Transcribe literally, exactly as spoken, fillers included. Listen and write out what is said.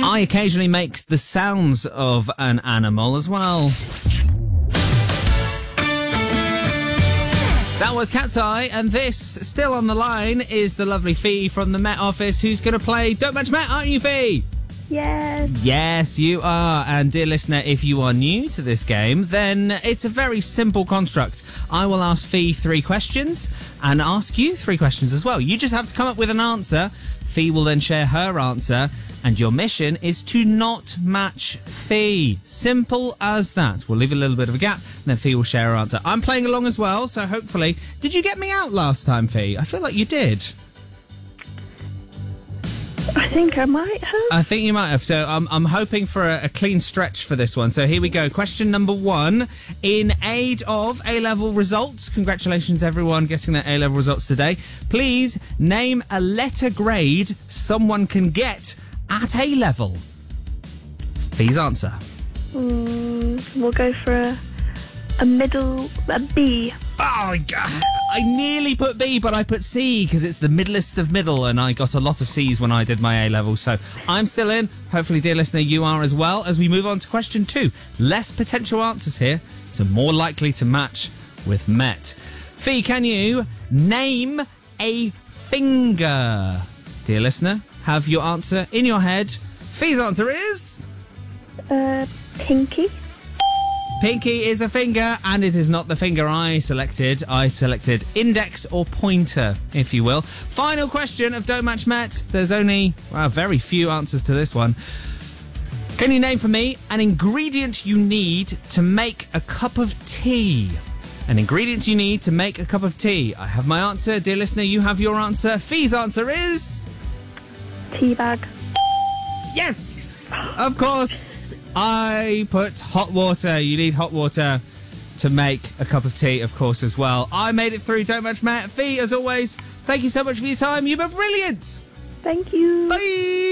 I occasionally make the sounds of an animal as well. That was Cat's Eye, and this, still on the line, is the lovely Fee from the Met Office, who's going to play Don't Match Met, aren't you, Fee? Yes. Yes, you are. And dear listener, if you are new to this game, then it's a very simple construct. I will ask Fee three questions and ask you three questions as well. You just have to come up with an answer. Fee will then share her answer, and your mission is to not match Fee. Simple as that. We'll leave a little bit of a gap, and then Fee will share her answer. I'm playing along as well, so hopefully... Did you get me out last time, Fee? I feel like you did. I think I might have. I think you might have. So I'm, I'm hoping for a, a clean stretch for this one. So here we go. Question number one. In aid of A-level results, congratulations everyone getting their A-level results today. Please name a letter grade someone can get at A-level. Fee's answer. Mm, we'll go for a, a middle, a B. Oh, God. I nearly put B, but I put C because it's the middlest of middle, and I got a lot of C's when I did my A-level. So I'm still in. Hopefully, dear listener, you are as well. As we move on to question two. Less potential answers here, so more likely to match with Met. Fee, can you name a finger? Dear listener, have your answer in your head. Fee's answer is... Uh, pinky. Pinky is a finger, and it is not the finger I selected. I selected index or pointer, if you will. Final question of Don't Match Met. There's only, well, very few answers to this one. Can you name for me an ingredient you need to make a cup of tea? An ingredient you need to make a cup of tea. I have my answer. Dear listener, you have your answer. Fee's answer is... Tea bag. Yes! Of course. I put hot water. You need hot water to make a cup of tea, of course, as well. I made it through. Don't Match Met. Fee, as always, thank you so much for your time. You've been brilliant. Thank you. Bye.